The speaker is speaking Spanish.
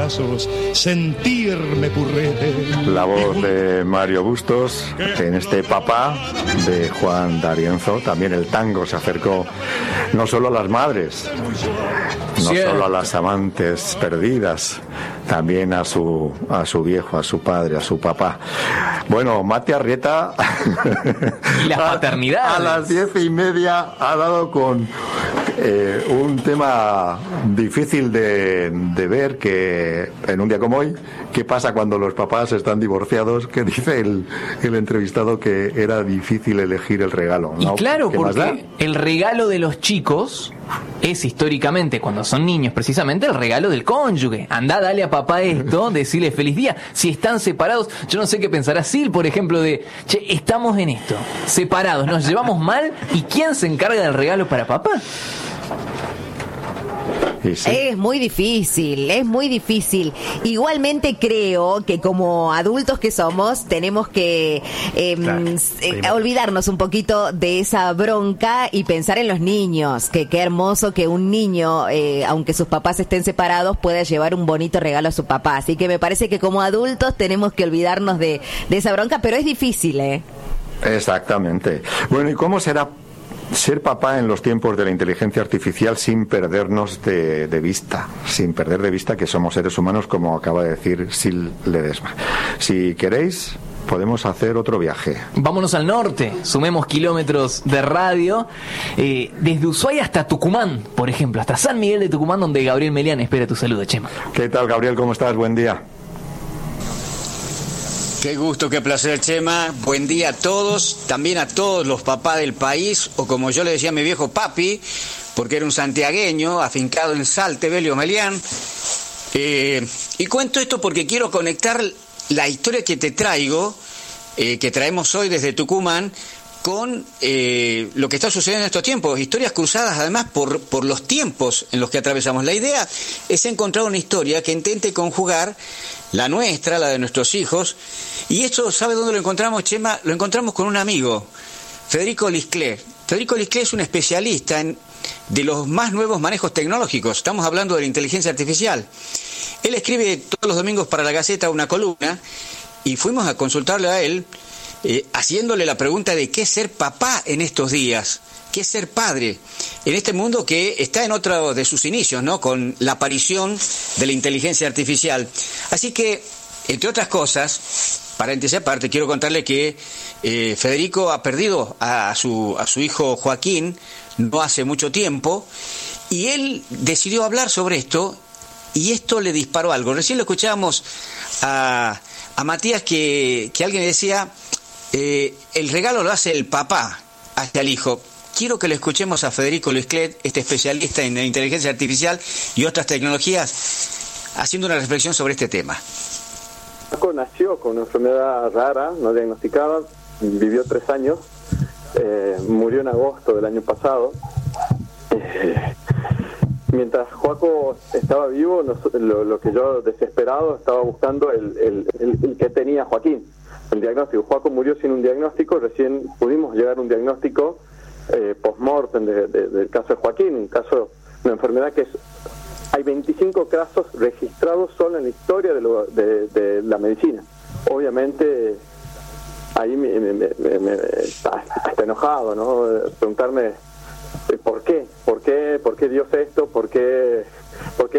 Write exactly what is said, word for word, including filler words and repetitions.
brazos, sentirme purrete. La voz de Mario Bustos en este Papá de Juan D'Arienzo. También el tango se acercó no solo a las madres, no Cierto. solo a las amantes perdidas, también a su a su viejo, a su padre, a su papá. Bueno, Mate Arrieta y las paternidades. A las diez y media ha dado con eh, un tema difícil de, de ver, que en un día como hoy, ¿qué pasa cuando los papás están divorciados? Que dice el, el entrevistado que era difícil elegir el regalo, ¿no? Y claro, ¿Qué más da? porque el regalo de los chicos es históricamente, cuando son niños precisamente, el regalo del cónyuge. Andá, dale a papá esto, decirle feliz día. Si están separados, yo no sé qué pensará Sil, por ejemplo, de, che, estamos en esto, separados, nos llevamos mal, ¿y quién se encarga del regalo para papá? Sí, sí. Es muy difícil, es muy difícil. Igualmente creo que como adultos que somos tenemos que eh, Claro, eh, olvidarnos un poquito de esa bronca y pensar en los niños. Que qué hermoso que un niño, eh, aunque sus papás estén separados, pueda llevar un bonito regalo a su papá. Así que me parece que como adultos tenemos que olvidarnos de, de esa bronca, pero es difícil, ¿eh? Exactamente. Bueno, ¿y cómo será ser papá en los tiempos de la inteligencia artificial sin perdernos de, de vista, sin perder de vista que somos seres humanos, como acaba de decir Sil Ledesma? Si queréis, podemos hacer otro viaje. Vámonos al norte, sumemos kilómetros de radio, eh, desde Ushuaia hasta Tucumán, por ejemplo, hasta San Miguel de Tucumán, donde Gabriel Melián espera tu saludo, Chema. ¿Qué tal, Gabriel? ¿Cómo estás? Buen día. Qué gusto, qué placer, Chema. Buen día a todos, también a todos los papás del país, o como yo le decía a mi viejo papi, porque era un santiagueño afincado en Salte, Belio Melián. Eh, y cuento esto porque quiero conectar la historia que te traigo, eh, que traemos hoy desde Tucumán, con eh, lo que está sucediendo en estos tiempos. Historias cruzadas además por, por los tiempos en los que atravesamos. La idea es encontrar una historia que intente conjugar la nuestra, la de nuestros hijos. Y esto, ¿sabe dónde lo encontramos, Chema? Lo encontramos con un amigo, Federico Lisclé. Federico Lisclé es un especialista en, de los más nuevos manejos tecnológicos. Estamos hablando de la inteligencia artificial. Él escribe todos los domingos para la Gaceta una columna y fuimos a consultarle a él, eh, haciéndole la pregunta de qué es ser papá en estos días, qué es ser padre en este mundo que está en otro de sus inicios, ¿no? Con la aparición de la inteligencia artificial. Así que, entre otras cosas, paréntesis aparte, quiero contarle que eh, Federico ha perdido a, a, su, a su hijo Joaquín no hace mucho tiempo, y él decidió hablar sobre esto, y esto le disparó algo. Recién lo escuchábamos a, a Matías, que, que alguien decía, eh, el regalo lo hace el papá hacia el hijo. Quiero que lo escuchemos a Federico Lisclé, este especialista en inteligencia artificial y otras tecnologías, haciendo una reflexión sobre este tema. Paco nació con una enfermedad rara, no diagnosticada, vivió tres años, eh, murió en agosto del año pasado. Eh, mientras Joaco estaba vivo, nos, lo, lo que yo desesperado estaba buscando el, el, el, el que tenía Joaquín, el diagnóstico. Joaco murió sin un diagnóstico, recién pudimos llegar a un diagnóstico eh, post-mortem de, de, del caso de Joaquín, un caso, una enfermedad que es... Hay veinticinco casos registrados solo en la historia de, lo, de, de la medicina. Obviamente, ahí me, me, me, me está, está enojado, ¿no? Preguntarme eh, por qué, por qué, por qué Dios esto, por qué, por qué